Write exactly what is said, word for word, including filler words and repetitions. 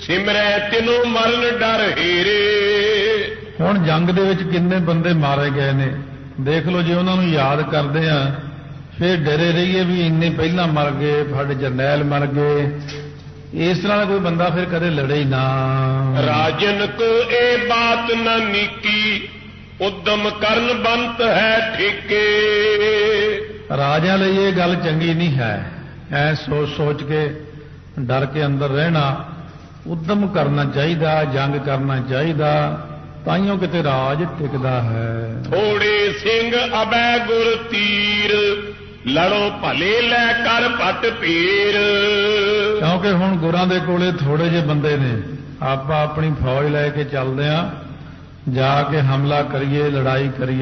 ਸਿਮਰੈ ਤਿਨੋ ਮਰਨ ਡਰ ਹੀਰੇ। ਹੁਣ ਜੰਗ ਦੇ ਵਿੱਚ ਕਿੰਨੇ ਬੰਦੇ ਮਾਰੇ ਗਏ ਨੇ, ਦੇਖ ਲਓ। ਜੇ ਉਹਨਾਂ ਨੂੰ ਯਾਦ ਕਰਦੇ ਆ ਫਿਰ ਡਰੇ ਰਹੀਏ ਵੀ ਇੰਨੇ ਪਹਿਲਾਂ ਮਰ ਗਏ, ਸਾਡੇ ਜਰਨੈਲ ਮਰ ਗਏ। ਇਸ ਤਰ੍ਹਾਂ ਦਾ ਕੋਈ ਬੰਦਾ ਫਿਰ ਕਦੇ ਲੜੇ ਹੀ ਨਾ। ਰਾਜਨ ਕੋ ਇਹ ਬਾਤ ਨਾ ਨੀਕੀ, ਉਦਮ ਕਰਨ ਬੰਤ ਹੈ ਠੇਕੇ। ਰਾਜਿਆਂ ਲਈ ਇਹ ਗੱਲ ਚੰਗੀ ਨਹੀਂ ਹੈ, ਐ ਸੋਚ ਸੋਚ ਕੇ ਡਰ ਕੇ ਅੰਦਰ ਰਹਿਣਾ। ਉਦਮ ਕਰਨਾ ਚਾਹੀਦਾ, ਜੰਗ ਕਰਨਾ ਚਾਹੀਦਾ, ਤਾਈਓ ਕਿਤੇ ਰਾਜ ਟਿਕਦਾ ਹੈ। ਥੋੜੇ ਸਿੰਘ ਅਬੈ ਗੁਰ ਤੀਰ, ਲੜੋ ਭਲੇ ਲੈ ਕਰ ਪਟ ਪੀਰ। ਕਿਉਂਕਿ ਹੁਣ ਗੁਰਾਂ ਦੇ ਕੋਲੇ ਥੋੜੇ ਜਿਹੇ ਬੰਦੇ ਨੇ, ਆਪਾਂ ਆਪਣੀ ਫੌਜ ਲੈ ਕੇ ਚੱਲਦੇ ਆਂ, ਜਾ ਕੇ ਹਮਲਾ ਕਰੀਏ, ਲੜਾਈ ਕਰੀਏ।